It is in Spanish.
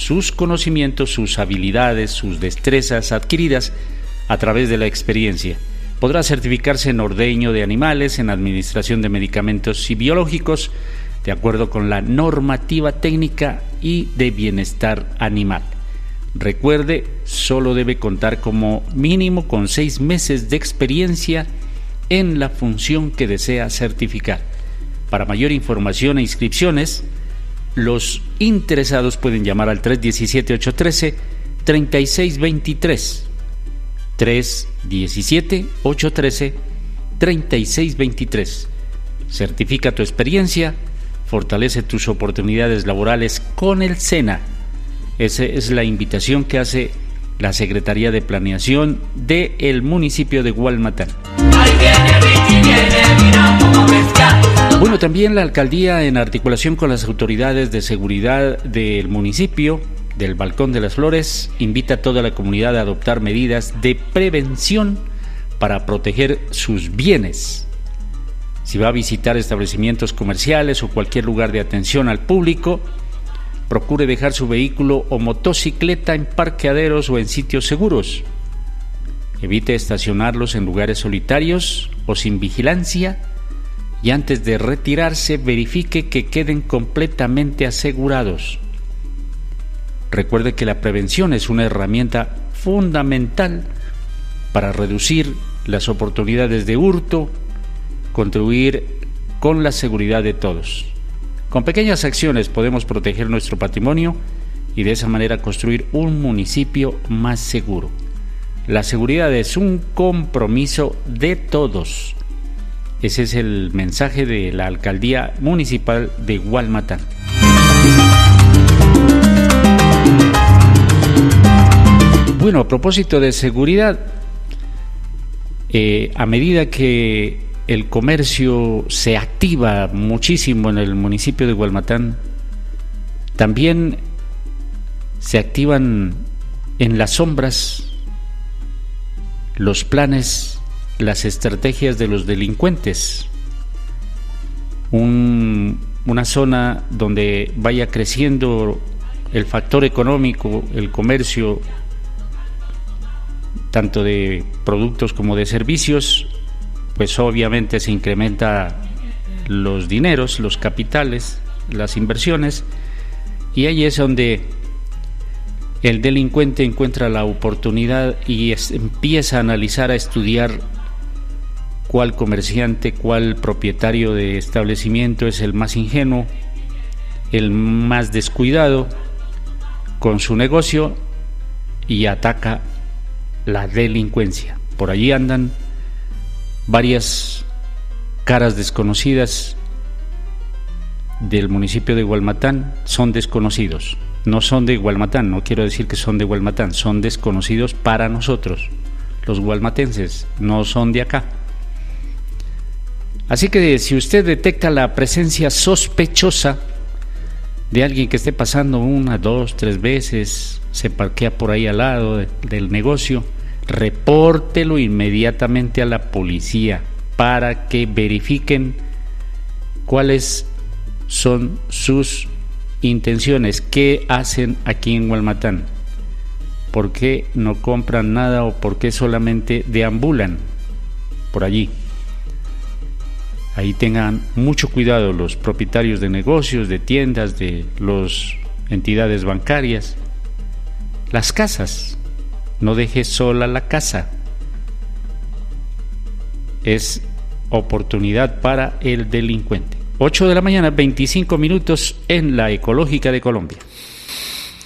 sus conocimientos, sus habilidades, sus destrezas adquiridas a través de la experiencia. Podrá certificarse en ordeño de animales, en administración de medicamentos y biológicos, de acuerdo con la normativa técnica y de bienestar animal. Recuerde, solo debe contar como mínimo con 6 meses de experiencia en la función que desea certificar. Para mayor información e inscripciones, los interesados pueden llamar al 317-813-3623. 317-813-3623. Certifica tu experiencia, fortalece tus oportunidades laborales con el SENA. Esa es la invitación que hace la Secretaría de Planeación del municipio de Gualmatán. Bueno, también la alcaldía, en articulación con las autoridades de seguridad del municipio del Balcón de las Flores, invita a toda la comunidad a adoptar medidas de prevención para proteger sus bienes. Si va a visitar establecimientos comerciales o cualquier lugar de atención al público, procure dejar su vehículo o motocicleta en parqueaderos o en sitios seguros. Evite estacionarlos en lugares solitarios o sin vigilancia, y antes de retirarse verifique que queden completamente asegurados. Recuerde que la prevención es una herramienta fundamental para reducir las oportunidades de hurto, contribuir con la seguridad de todos. Con pequeñas acciones podemos proteger nuestro patrimonio y de esa manera construir un municipio más seguro. La seguridad es un compromiso de todos. Ese es el mensaje de la Alcaldía Municipal de Gualmatán. Bueno, a propósito de seguridad, a medida que el comercio se activa muchísimo en el municipio de Gualmatán, también se activan en las sombras los planes, las estrategias de los delincuentes. Una zona donde vaya creciendo el factor económico, el comercio, tanto de productos como de servicios, pues obviamente se incrementa los dineros, los capitales, las inversiones, y ahí es donde el delincuente encuentra la oportunidad y empieza a analizar, a estudiar cuál comerciante, cuál propietario de establecimiento es el más ingenuo, el más descuidado con su negocio, y ataca la delincuencia. Por allí andan varias caras desconocidas del municipio de Gualmatán. Son desconocidos, no son de Gualmatán, no quiero decir que son de Gualmatán, son desconocidos para nosotros, los gualmatenses, no son de acá. Así que si usted detecta la presencia sospechosa de alguien que esté pasando 1, 2, 3 veces, se parquea por ahí al lado del negocio, repórtelo inmediatamente a la policía para que verifiquen cuáles son sus intenciones, qué hacen aquí en Gualmatán, por qué no compran nada o por qué solamente deambulan por allí. Ahí tengan mucho cuidado los propietarios de negocios, de tiendas, de las entidades bancarias, las casas. No deje sola la casa. Es oportunidad para el delincuente. 8 de la mañana, 25 minutos en la Ecológica de Colombia.